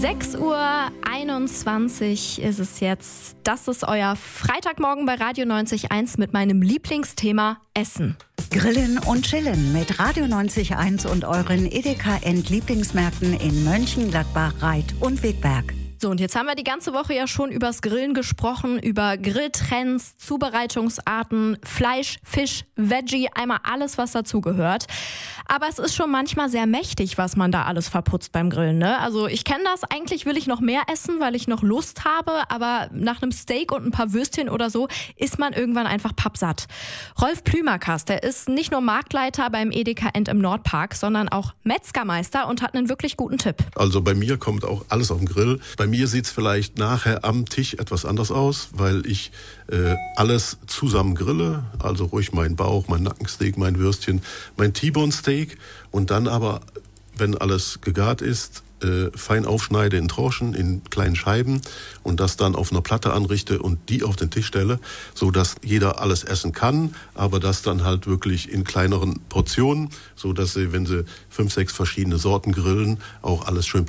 6:21 Uhr ist es jetzt. Das ist euer Freitagmorgen bei Radio 90.1 mit meinem Lieblingsthema Essen. Grillen und Chillen mit Radio 90.1 und euren Edeka Lieblingsmärkten in Mönchengladbach, Reit und Wegberg. So, und jetzt haben wir die ganze Woche ja schon übers Grillen gesprochen, über Grilltrends, Zubereitungsarten, Fleisch, Fisch, Veggie, einmal alles, was dazugehört. Aber es ist schon manchmal sehr mächtig, was man da alles verputzt beim Grillen, ne? Also ich kenne das, eigentlich will ich noch mehr essen, weil ich noch Lust habe, aber nach einem Steak und ein paar Würstchen oder so ist man irgendwann einfach pappsatt. Rolf Plümerkas, der ist nicht nur Marktleiter beim Edeka im Nordpark, sondern auch Metzgermeister und hat einen wirklich guten Tipp. Also bei mir kommt auch alles auf den Grill. Bei mir sieht es vielleicht nachher am Tisch etwas anders aus, weil ich alles zusammen grille. Also ruhig mein Bauch, mein Nackensteak, mein Würstchen, mein T-Bone-Steak. Und dann aber, wenn alles gegart ist, fein aufschneide in Tranchen, in kleinen Scheiben und das dann auf einer Platte anrichte und die auf den Tisch stelle, so dass jeder alles essen kann, aber das dann halt wirklich in kleineren Portionen, so dass sie, wenn sie 5, 6 verschiedene Sorten grillen, auch alles schön